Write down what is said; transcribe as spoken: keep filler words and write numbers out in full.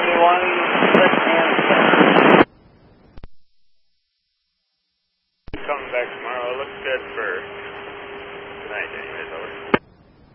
seventy-one, six and seven. Coming back tomorrow. Looks good for tonight anyways, over.